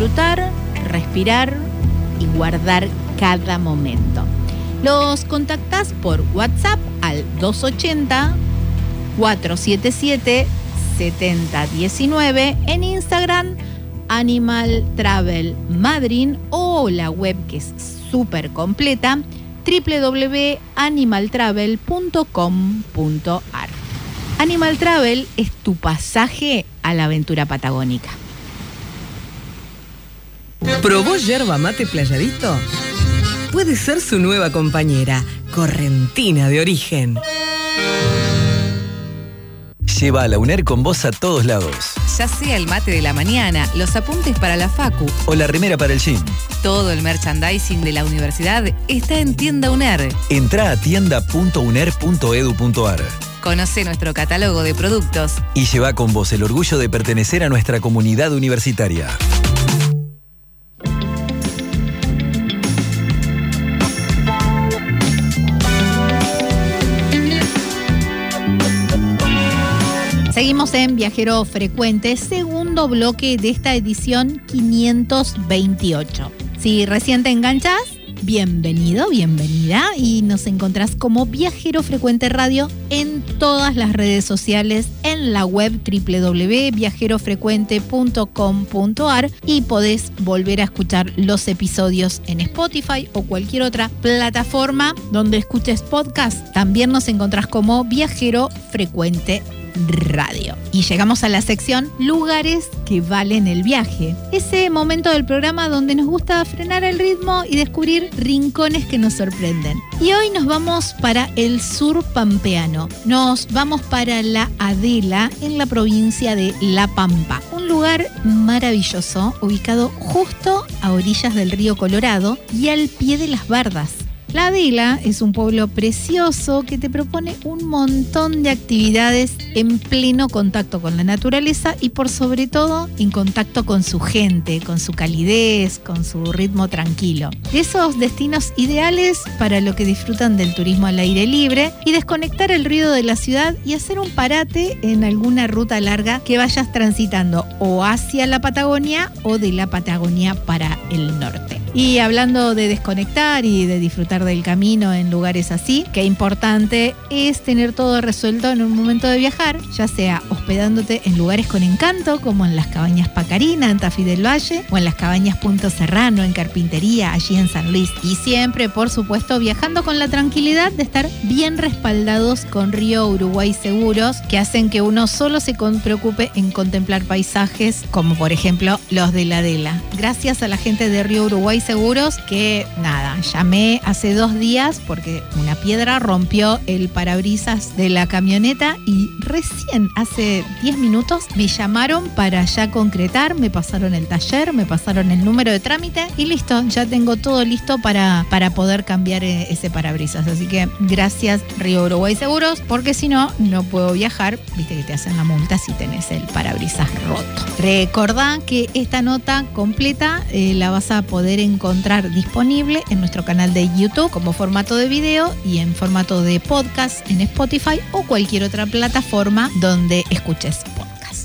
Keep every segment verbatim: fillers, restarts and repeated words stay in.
disfrutar, respirar y guardar cada momento. Los contactás por WhatsApp al dos ochenta, cuatrocientos setenta y siete, setenta diecinueve, en Instagram Animal Travel Madrid o la web que es súper completa doble u doble u doble u punto animal travel punto com punto a r. Animal Travel es tu pasaje a la aventura patagónica. ¿Probó yerba mate Playadito? Puede ser su nueva compañera, correntina de origen. Lleva a la UNER con vos a todos lados. Ya sea el mate de la mañana, los apuntes para la facu o la remera para el gym. Todo el merchandising de la universidad está en Tienda UNER. Entrá a tienda punto uner punto edu punto a r. Conoce nuestro catálogo de productos y lleva con vos el orgullo de pertenecer a nuestra comunidad universitaria. Seguimos en Viajero Frecuente, segundo bloque de esta edición quinientos veintiocho. Si recién te enganchás, bienvenido, bienvenida, y nos encontrás como Viajero Frecuente Radio en todas las redes sociales, en la web doble u doble u doble u punto viajero frecuente punto com punto a r, y podés volver a escuchar los episodios en Spotify o cualquier otra plataforma donde escuches podcast. También nos encontrás como Viajero Frecuente Radio. Y llegamos a la sección Lugares que valen el viaje. Ese momento del programa donde nos gusta frenar el ritmo y descubrir rincones que nos sorprenden. Y hoy nos vamos para el sur pampeano. Nos vamos para La Adela, en la provincia de La Pampa. Un lugar maravilloso, ubicado justo a orillas del río Colorado y al pie de las bardas. La Adela es un pueblo precioso que te propone un montón de actividades en pleno contacto con la naturaleza y por sobre todo en contacto con su gente, con su calidez, con su ritmo tranquilo. Esos destinos ideales para los que disfrutan del turismo al aire libre y desconectar el ruido de la ciudad y hacer un parate en alguna ruta larga que vayas transitando o hacia la Patagonia o de la Patagonia para el norte. Y hablando de desconectar y de disfrutar del camino en lugares así, qué importante es tener todo resuelto en un momento de viajar, ya sea hospedándote en lugares con encanto como en las cabañas Pacarina en Tafí del Valle o en las cabañas Punto Serrano en Carpintería allí en San Luis, y siempre por supuesto viajando con la tranquilidad de estar bien respaldados con Río Uruguay Seguros, que hacen que uno solo se con- preocupe en contemplar paisajes como por ejemplo los de La Adela. Gracias a la gente de Río Uruguay Seguros que nada, llamé hace dos días porque una piedra rompió el parabrisas de la camioneta y recién hace diez minutos me llamaron para ya concretar, me pasaron el taller, me pasaron el número de trámite y listo, ya tengo todo listo para, para poder cambiar ese parabrisas. Así que gracias Río Uruguay Seguros, porque si no, no puedo viajar, viste que te hacen la multa si tenés el parabrisas roto. Recordá que esta nota completa eh, la vas a poder encontrar disponible en nuestro canal de YouTube como formato de video y en formato de podcast en Spotify o cualquier otra plataforma donde escuches podcast.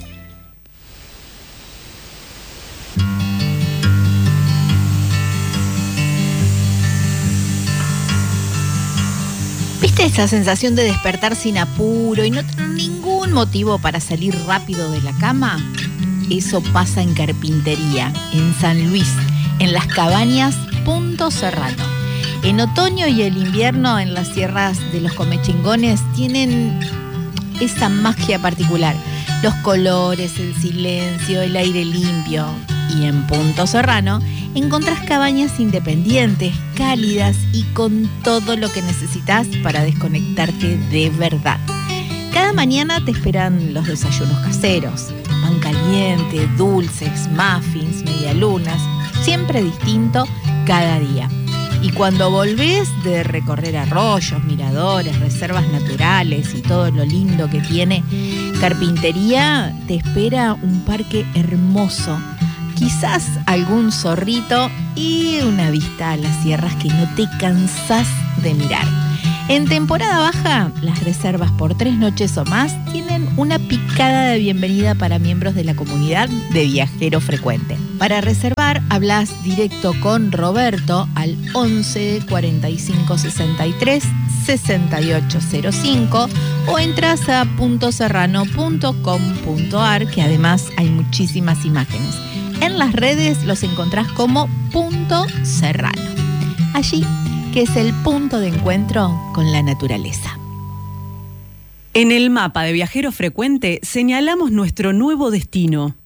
¿Viste esa sensación de despertar sin apuro y no tener ningún motivo para salir rápido de la cama? Eso pasa en Carpintería, en San Luis, en las cabañas Punto Serrano. En otoño y el invierno en las sierras de los Comechingones tienen esa magia particular. Los colores, el silencio, el aire limpio. Y en Punto Serrano encontrás cabañas independientes, cálidas y con todo lo que necesitas para desconectarte de verdad. Cada mañana te esperan los desayunos caseros, pan caliente, dulces, muffins, medialunas, siempre distinto cada día. Y cuando volvés de recorrer arroyos, miradores, reservas naturales y todo lo lindo que tiene Carpintería, te espera un parque hermoso, quizás algún zorrito y una vista a las sierras que no te cansás de mirar. En temporada baja, las reservas por tres noches o más tienen una picada de bienvenida para miembros de la comunidad de Viajero Frecuente. Para reservar reservar, hablas directo con Roberto al once cuarenta y cinco sesenta y tres sesenta y ocho cero cinco o entras a punto serrano punto com punto ar, que además hay muchísimas imágenes. En las redes los encontrás como Punto Serrano. Allí, que es el punto de encuentro con la naturaleza. En el mapa de Viajero Frecuente señalamos nuestro nuevo destino.